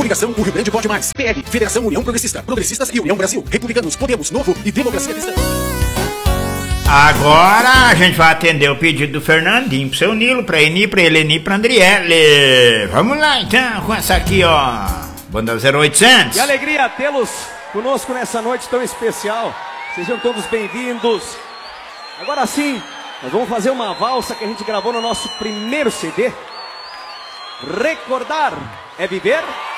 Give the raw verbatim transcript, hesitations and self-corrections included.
Coligação O Rio Grande Pode Mais. P L, Federação União Progressista. Progressistas e União Brasil. Republicanos, Podemos, Novo e Democracia Cristã. Agora a gente vai atender o pedido do Fernandinho pro seu Nilo, pra Eni, pra Eleni, pra Andriele. Vamos lá então, com essa aqui, ó. Banda zero oitocentos. Que alegria tê-los conosco nessa noite tão especial. Sejam todos bem-vindos. Agora sim, nós vamos fazer uma valsa que a gente gravou no nosso primeiro C D. Recordar é viver.